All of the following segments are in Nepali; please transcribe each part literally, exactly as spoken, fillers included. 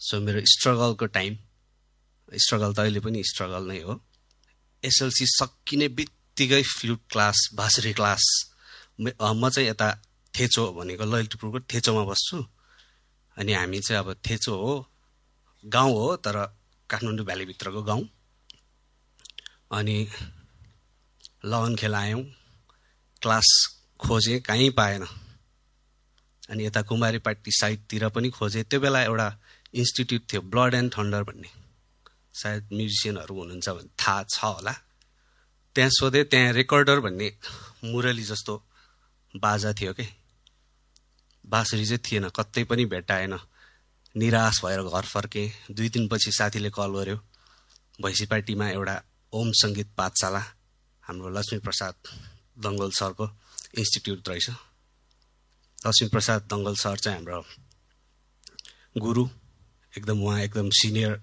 सो मेरो स्ट्रगलको टाइम, स्ट्रगल त अहिले पनि स्ट्रगल नै हो। एसएलसी सकिने बित्तिकै फ्लुट क्लास, बाँसुरी क्लास। म चाहिँ यता थेचो भनेको ललितपुरको थेचोमा बस्छु। अनि हामी चाहिँ अब थेचो हो, गाउँ हो तर काठमाडौँ भ्यालीभित्रको गाउँ। अनि लगन खेल आयौँ, क्लास खोजेँ, कहीँ पाएन। अनि यता कुमारीपाटी साइडतिर पनि खोजेँ। त्यो बेला एउटा इन्स्टिट्युट थियो, ब्लड एन्ड थन्डर भन्ने, सायद म्युजिसियनहरू हुनुहुन्छ भने थाहा छ होला। त्यहाँ सोधेँ, त्यहाँ रेकर्डर भन्ने मुरली जस्तो बाजा थियो के, बाँसुरी चाहिँ थिएन, कतै पनि भेट्टाएन। निराश भएर घर फर्केँ। दुई दिनपछि साथीले कल गर्यो, भैँसीपाटीमा एउटा ओम सङ्गीत पाठशाला, हाम्रो लक्ष्मी प्रसाद दङ्गल सरको इन्स्टिट्युट रहेछ। लक्ष्मी प्रसाद दङ्गल सर चाहिँ हाम्रो गुरु, एकदम उहाँ एकदम सिनियर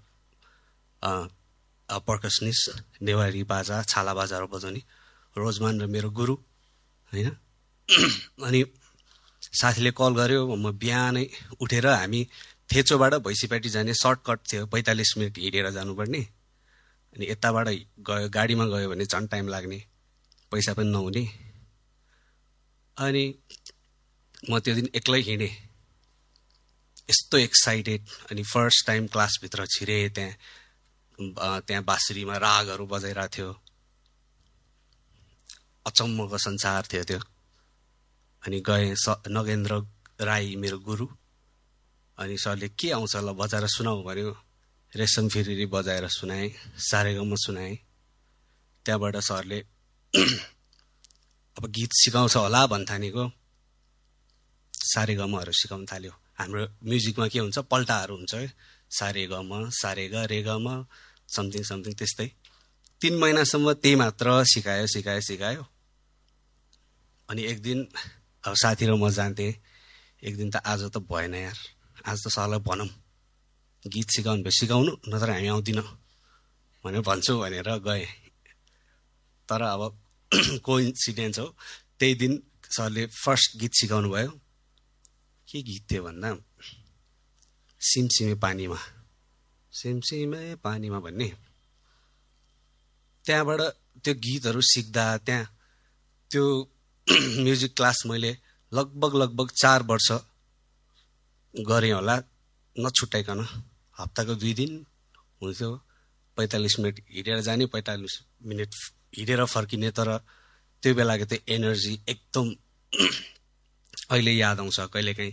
पर्कसनिस्ट, नेवारी बाजा, छाला बाजाहरू बजाउने रोजमान र मेरो गुरु होइन। अनि साथीले कल गर्यो, म बिहानै उठेर, हामी थेचोबाट भैँसीपाटी जाने सर्टकट थियो, पैँतालिस मिनट हिँडेर जानुपर्ने। अनि यताबाट गयो, गाडीमा गयो भने झन् टाइम लाग्ने, पैसा पनि नहुने। अनि म त्यो दिन एक्लै हिँडेँ, यस्तो एक्साइटेड। अनि फर्स्ट टाइम क्लासभित्र छिरेँ, त्यहाँ त्यहाँ बाँसुरीमा रागहरू बजाइरहेको थियो, अचम्मको संसार थियो त्यो। अनि गएँ, स नगेन्द्र राई मेरो गुरु। अनि सरले के आउँछ ल बजाएर सुनाऊ भन्यो। रेशम फिरिरी बजाएर सुनाएँ, सारेगामा सुनाएँ। त्यहाँबाट सरले अब गीत सिकाउँछ होला भन्थानेको सारेगमहरू सिकाउन थाल्यो। हाम्रो म्युजिकमा के हुन्छ, पल्टाहरू हुन्छ है, सारेगम, सारेग, रेगम, समथिङ समथिङ त्यस्तै। तिन महिनासम्म त्यही मात्र सिकायो सिकायो सिकायो। अनि एक दिन अब साथी र म जान्थेँ, एक दिन त आज त भएन यार, आज त सरलाई भनौँ गीत सिकाउनु भयो, सिकाउनु नत्र हामी आउँदिन भनेर भन्छु भनेर गएँ। तर अब कोइन्सिडेन्स हो, त्यही दिन सरले फर्स्ट गीत सिकाउनु भयो। के गीत थियो भन्दा सिमसिमे पानीमा, सिमसिमे पानीमा भन्ने। त्यहाँबाट त्यो गीतहरू सिक्दा, त्यहाँ त्यो म्युजिक क्लास मैले लगभग लगभग चार वर्ष गरेँ होला, नछुट्याइकन। हप्ताको दुई दिन हुन्थ्यो, पैँतालिस मिनट हिँडेर जाने, पैँतालिस मिनट हिँडेर फर्किने। तर त्यो बेलाको त्यो एनर्जी एकदम अहिले याद आउँछ कहिलेकाहीँ।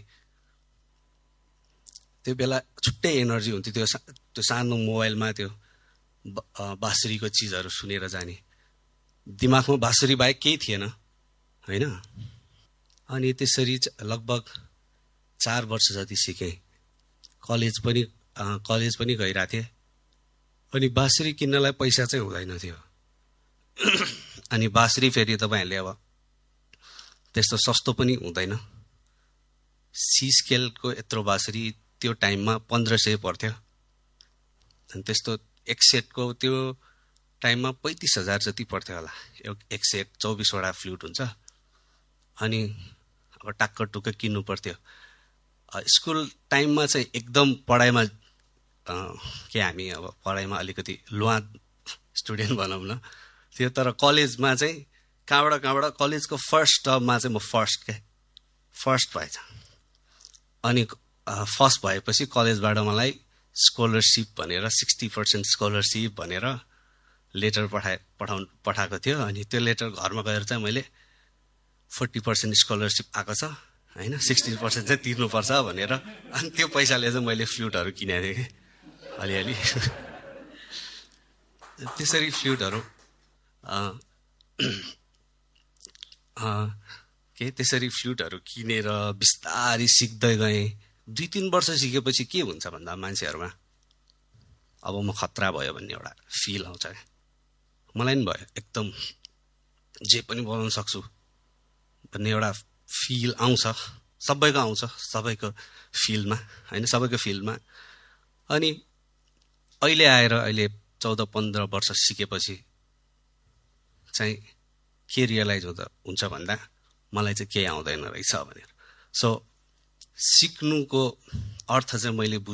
त्यो बेला छुट्टै एनर्जी हुन्थ्यो, त्यो त्यो सानो मोबाइलमा त्यो बाँसुरीको चिजहरू सुनेर जाने। दिमागमा बाँसुरी बाहेक केही थिएन होइन। अनि त्यसरी लगभग चार वर्ष जति सिकेँ। कलेज पनि कलेज पनि गइरहेको थिएँ। अनि बाँसुरी किन्नलाई पैसा चाहिँ हुँदैन थियो। अनि बाँसुरी फेरि तपाईँहरूले अब त्यस्तो सस्तो पनि हुँदैन। सी स्केलको यत्रो बाँसुरी त्यो टाइममा पन्ध्र सय पर्थ्यो। अनि त्यस्तो एक सेटको त्यो टाइममा पैँतिस हजार जति पर्थ्यो होला। एक सेट चौबिसवटा फ्लुट हुन्छ। अनि अब टाक्क टुक्क किन्नु पर्थ्यो। स्कुल टाइममा चाहिँ एकदम पढाइमा के हामी अब पढाइमा अलिकति लुवा स्टुडेन्ट भनौँ न थियो। तर कलेजमा चाहिँ कहाँबाट कहाँबाट कलेजको फर्स्ट टर्ममा चाहिँ म फर्स्ट के फर्स्ट भएछ। अनि फर्स्ट भएपछि कलेजबाट मलाई स्कलरसिप भनेर सिक्सटी पर्सेन्ट स्कलरसिप भनेर लेटर पठाए पठाउनु पठाएको थियो। अनि त्यो लेटर घरमा गएर चाहिँ मैले फोर्टी पर्सेन्ट स्कलरसिप आएको छ होइन, सिक्सटी पर्सेन्ट चाहिँ तिर्नुपर्छ भनेर। अनि त्यो पैसाले चाहिँ मैले फ्लुटहरू किनेको थिएँ कि अलिअलि। त्यसरी फ्लुटहरू के त्यसरी फ्लुटहरू किनेर बिस्तारै सिक्दै गएँ। दुई तिन वर्ष सिकेपछि के हुन्छ भन्दा मान्छेहरूमा अब म खतरा भयो भन्ने एउटा फिल आउँछ क्या। मलाई पनि भयो, एकदम जे पनि बनाउन सक्छु भन्ने एउटा फिल आउँछ। सबैको आउँछ, सबैको फिल्डमा होइन, सबैको फिल्डमा। अनि अहिले आएर अहिले चौध पन्ध्र वर्ष सिकेपछि चाहिँ के रियलाइज हुँदा हुन्छ भन्दा मलाई चाहिँ केही आउँदैन रहेछ भनेर। सो सिक्नुको अर्थ चाहिँ मैले